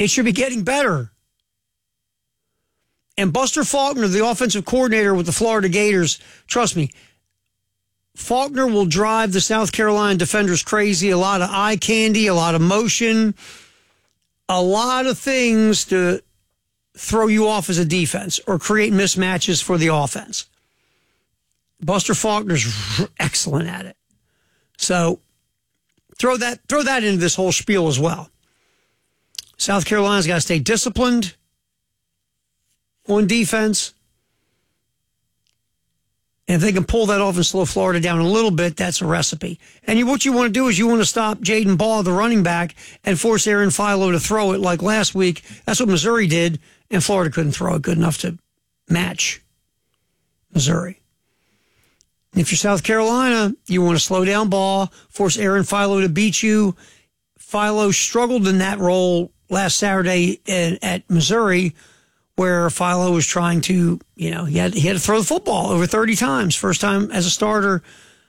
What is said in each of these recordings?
It should be getting better. And Buster Faulkner, the offensive coordinator with the Florida Gators, trust me, Faulkner will drive the South Carolina defenders crazy. A lot of eye candy, a lot of motion, a lot of things to throw you off as a defense or create mismatches for the offense. Buster Faulkner's excellent at it. So throw that into this whole spiel as well. South Carolina's got to stay disciplined on defense. And if they can pull that off and slow Florida down a little bit, that's a recipe. And what you want to do is you want to stop Jaden Ball, the running back, and force Aaron Philo to throw it like last week. That's what Missouri did, and Florida couldn't throw it good enough to match Missouri. And if you're South Carolina, you want to slow down Ball, force Aaron Philo to beat you. Philo struggled in that role last Saturday at Missouri, where Philo was trying to, he had to throw the football over 30 times. First time as a starter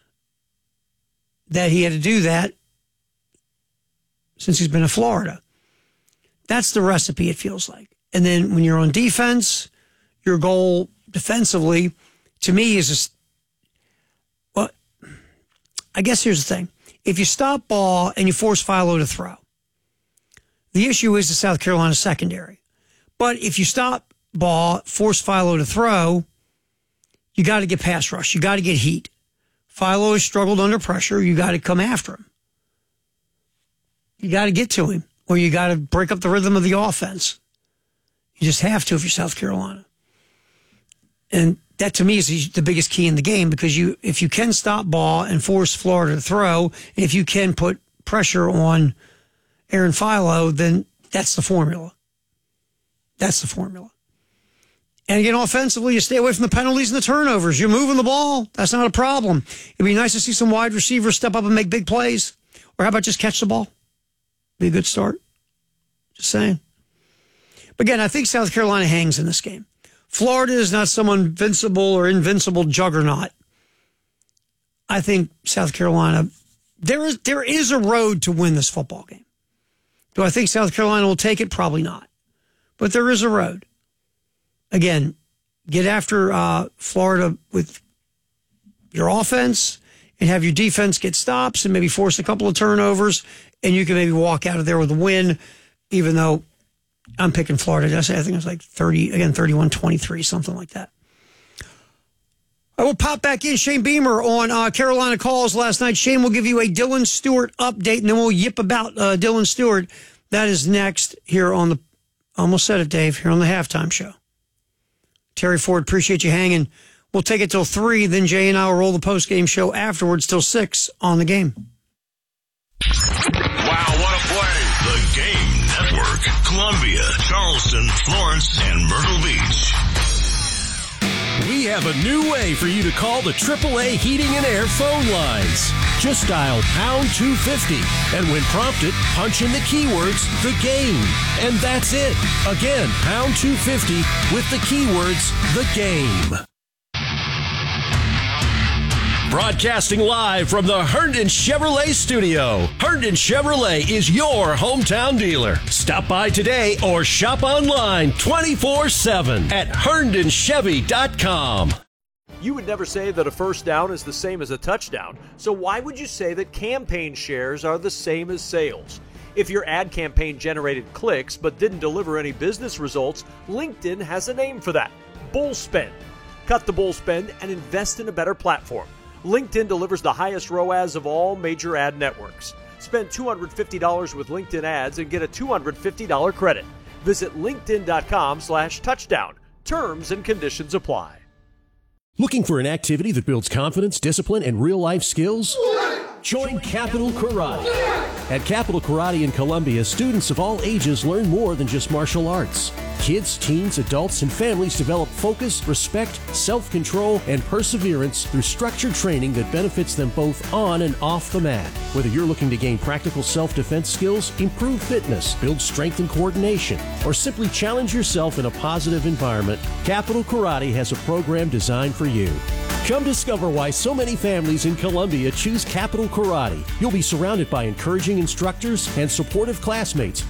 that he had to do that since he's been in Florida. That's the recipe, it feels like. And then when you're on defense, your goal defensively, to me, is just, well, I guess here's the thing. If you stop Ball and you force Philo to throw, the issue is the South Carolina secondary. But if you stop Ball, force Philo to throw, you got to get pass rush. You got to get heat. Philo has struggled under pressure. You got to come after him. You got to get to him, or you got to break up the rhythm of the offense. You just have to if you're South Carolina. And that, to me, is the biggest key in the game, because if you can stop Ball and force Florida to throw, and if you can put pressure on Aaron Philo, then that's the formula. That's the formula. And again, offensively, you stay away from the penalties and the turnovers. You're moving the ball. That's not a problem. It'd be nice to see some wide receivers step up and make big plays. Or how about just catch the ball? Be a good start. Just saying. But again, I think South Carolina hangs in this game. Florida is not some invincible or invincible juggernaut. I think South Carolina, there is a road to win this football game. Do I think South Carolina will take it? Probably not. But there is a road. Again, get after Florida with your offense and have your defense get stops and maybe force a couple of turnovers, and you can maybe walk out of there with a win, even though I'm picking Florida. I think it was like 31-23, something like that. I will pop back in. Shane Beamer on Carolina Calls last night. Shane will give you a Dylan Stewart update, and then we'll yip about Dylan Stewart. That is next here on the, almost said it, Dave, here on the halftime show. Terry Ford, appreciate you hanging. We'll take it till 3, then Jay and I will roll the post-game show afterwards till 6 on The Game. Wow, what a play. The Game Network. Columbia, Charleston, Florence, and Myrtle Beach. We have a new way for you to call the AAA Heating and Air phone lines. Just dial pound 250, and when prompted, punch in the keywords, The Game. And that's it. Again, pound 250 with the keywords, The Game. Broadcasting live from the Herndon Chevrolet studio. Herndon Chevrolet is your hometown dealer. Stop by today or shop online 24/7 at HerndonChevy.com. You would never say that a first down is the same as a touchdown, so why would you say that campaign shares are the same as sales? If your ad campaign generated clicks but didn't deliver any business results, LinkedIn has a name for that: bull spend. Cut the bull spend and invest in a better platform. LinkedIn delivers the highest ROAS of all major ad networks. Spend $250 with LinkedIn ads and get a $250 credit. Visit linkedin.com/touchdown. Terms and conditions apply. Looking for an activity that builds confidence, discipline, and real-life skills? Join Capital Karate. At Capital Karate in Columbia, students of all ages learn more than just martial arts. Kids, teens, adults, and families develop focus, respect, self-control, and perseverance through structured training that benefits them both on and off the mat. Whether you're looking to gain practical self-defense skills, improve fitness, build strength and coordination, or simply challenge yourself in a positive environment, Capital Karate has a program designed for you. Come discover why so many families in Columbia choose Capital Karate. You'll be surrounded by encouraging instructors and supportive classmates